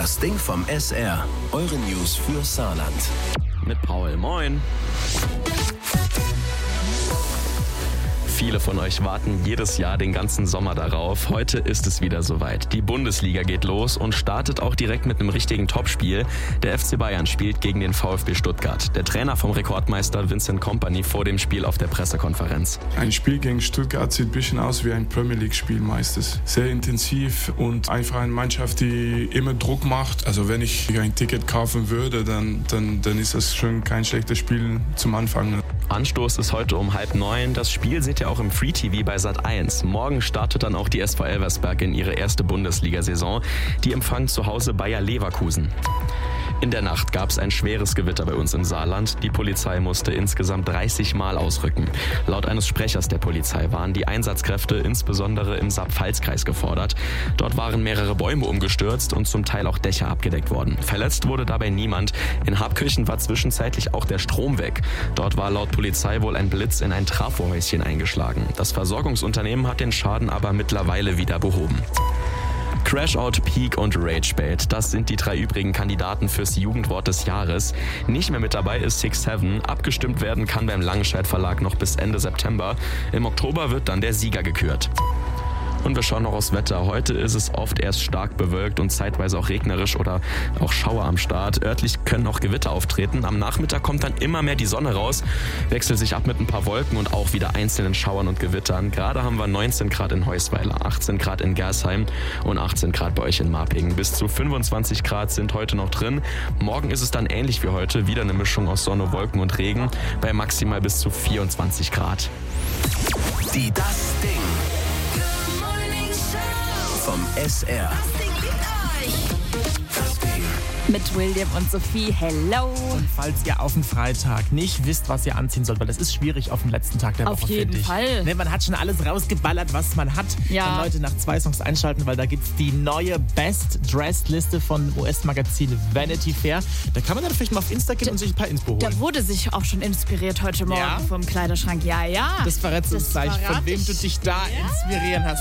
Das Ding vom SR. Eure News für Saarland. Mit Paul. Moin. Viele von euch warten jedes Jahr den ganzen Sommer darauf. Heute ist es wieder soweit. Die Bundesliga geht los und startet auch direkt mit einem richtigen Topspiel. Der FC Bayern spielt gegen den VfB Stuttgart. Der Trainer vom Rekordmeister Vincent Kompany vor dem Spiel auf der Pressekonferenz. Ein Spiel gegen Stuttgart sieht ein bisschen aus wie ein Premier League-Spiel meistens. Sehr intensiv und einfach eine Mannschaft, die immer Druck macht. Also wenn ich ein Ticket kaufen würde, dann ist das schon kein schlechtes Spiel zum Anfang. Anstoß ist heute um 8:30. Das Spiel seht ihr auch im Free TV bei Sat.1. Morgen startet dann auch die SV Elversberg in ihre erste Bundesliga-Saison. Die empfangen zu Hause Bayer Leverkusen. In der Nacht gab es ein schweres Gewitter bei uns im Saarland. Die Polizei musste insgesamt 30 Mal ausrücken. Laut eines Sprechers der Polizei waren die Einsatzkräfte insbesondere im Saar-Pfalz-Kreis gefordert. Dort waren mehrere Bäume umgestürzt und zum Teil auch Dächer abgedeckt worden. Verletzt wurde dabei niemand. In Habkirchen war zwischenzeitlich auch der Strom weg. Dort war laut Polizei wohl ein Blitz in ein Trafohäuschen eingeschlagen. Das Versorgungsunternehmen hat den Schaden aber mittlerweile wieder behoben. Crashout, Peak und Ragebait. Das sind die 3 übrigen Kandidaten fürs Jugendwort des Jahres. Nicht mehr mit dabei ist 6'7". Abgestimmt werden kann beim Langenscheidt Verlag noch bis Ende September. Im Oktober wird dann der Sieger gekürt. Und wir schauen noch aufs Wetter. Heute ist es oft erst stark bewölkt und zeitweise auch regnerisch oder auch Schauer am Start. Örtlich können auch Gewitter auftreten. Am Nachmittag kommt dann immer mehr die Sonne raus, wechselt sich ab mit ein paar Wolken und auch wieder einzelnen Schauern und Gewittern. Gerade haben wir 19 Grad in Heusweiler, 18 Grad in Gersheim und 18 Grad bei euch in Marpingen. Bis zu 25 Grad sind heute noch drin. Morgen ist es dann ähnlich wie heute, wieder eine Mischung aus Sonne, Wolken und Regen, bei maximal bis zu 24 Grad. Die Das Ding vom SR. Das Ding liebt euch. Das Ding. Mit William und Sophie. Hello. Und falls ihr auf den Freitag nicht wisst, was ihr anziehen sollt, weil das ist schwierig auf dem letzten Tag der Auf Woche, jeden finde ich. Fall. Ne, man hat schon alles rausgeballert, was man hat. Ja. Dann Leute nach 2 Songs einschalten, weil da gibt's die neue Best-Dressed-Liste von US-Magazin Vanity Fair. Da kann man dann vielleicht mal auf Insta gehen und sich ein paar Inspo holen. Da wurde sich auch schon inspiriert heute Morgen Ja? vom Kleiderschrank. Ja. Das verrätst du uns gleich, von wem du dich da inspirieren hast